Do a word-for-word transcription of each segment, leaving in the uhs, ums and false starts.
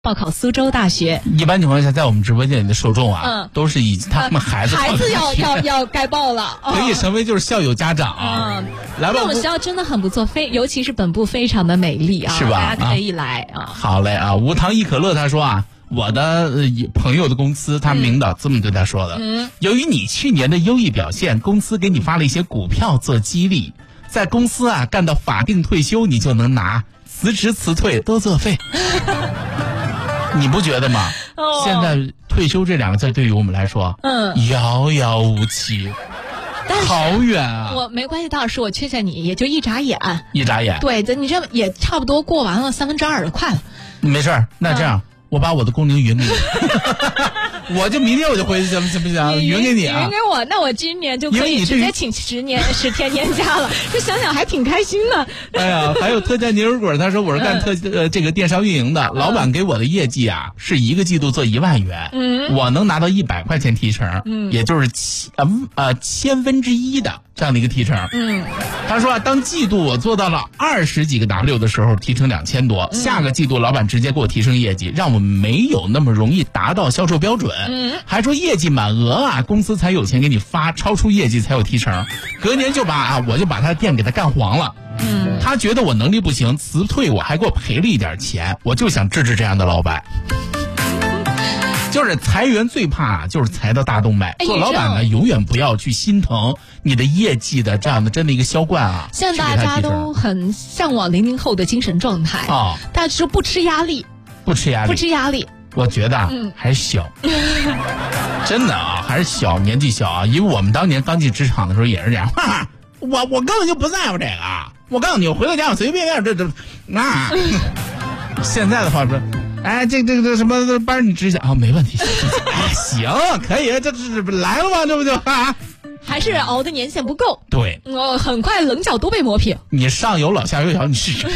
报考苏州大学。 一般情况下，在我们直播间里的受众啊，嗯、都是以他们孩子孩子要要要该报了， 可以成为就是校友家长啊。嗯、来吧， 我们学校真的很不错，非尤其是本部非常的美丽啊， 是吧？ 大家可以来啊。 啊好嘞啊，无糖一可乐他说啊。我的、呃、朋友的公司，他们领导这么对他说的：嗯、由于你去年的优异表现，公司给你发了一些股票做激励，在公司啊干到法定退休，你就能拿，辞职辞退都作废。你不觉得吗？哦、现在退休这两个字对于我们来说，嗯，遥遥无期。好远啊！ 我没关系，大老师，我劝劝你，也就一眨眼， 一眨眼。 对，你这也差不多过完了三分之二了，快了。 没事儿，那这样。嗯我把我的工龄匀给你，我就明天我就回去，行不行不行？匀给你啊！ 匀给我，那我今年就可以直接请十年十天年假了。这想想还挺开心的。 哎呀，还有特价牛油果，他说我是干特呃这个电商运营的，嗯、老板给我的业绩啊是一个季度做一万元，嗯，我能拿到一百块钱提成，嗯，也就是七呃呃千分之一的这样的一个提成，嗯，他说啊，当季度我做到了二十几个 W 的时候，提成两千多，嗯、下个季度老板直接给我提升业绩，让我没有那么容易达到销售标准，嗯，还说业绩满额啊，公司才有钱给你发，超出业绩才有提成，隔年就把啊，我就把他的店给他干黄了，嗯，他觉得我能力不行，辞退我，还给我赔了一点钱，我就想治治这样的老板。就是裁员最怕就是裁到大动脉，做老板呢永远不要去心疼你的业绩的这样的真的一个销冠啊。 现在大家都很向往零零后的精神状态啊，但是不吃压力， 不吃压力， 不吃压力。 我觉得啊，嗯、还是小，真的啊，还是小，年纪小啊。因为我们当年刚进职场的时候也是这样，哈我我根本就不在乎这个，我告诉你，我回到家我随随便便这这啊。现在的话说。哎，这这这什么班你指一下啊？没问题，哎，行，可以，这这来了吗？这不就啊？ 还是熬的年限不够。 对， 呃，很快棱角都被磨平。 你上有老下有小，你试试，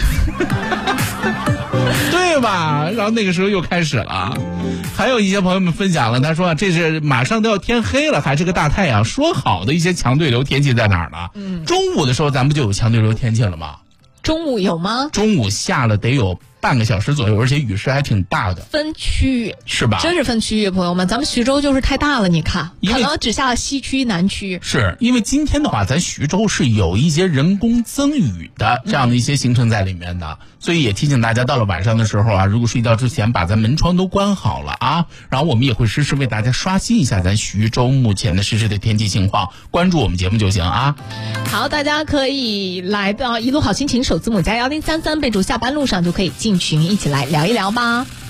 对吧？然后那个时候又开始了。还有一些朋友们分享了，他说这是马上都要天黑了，还是个大太阳。说好的一些强对流天气在哪儿呢？嗯，中午的时候咱不就有强对流天气了吗？ 中午有吗？ 中午下了得有半个小时左右，而且雨势还挺大的。 分区域是吧？ 真是分区域，朋友们，咱们徐州就是太大了，你看，可能只下了西区、南区。 是因为今天的话，咱徐州是有一些人工增雨的这样的一些行程在里面的，嗯、所以也提醒大家，到了晚上的时候啊，如果睡觉之前把咱门窗都关好了啊，然后我们也会实时为大家刷新一下咱徐州目前的实时的天气情况，关注我们节目就行啊。 好，大家可以来到一路好心情首字母加幺零三三，备注下班路上就可以进群一起来聊一聊吧。